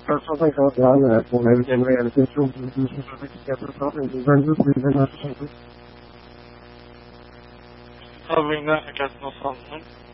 start something called down that will never generate a digital solution so they can get their problems and then just leave them out or something. Probably not, I guess, no problem.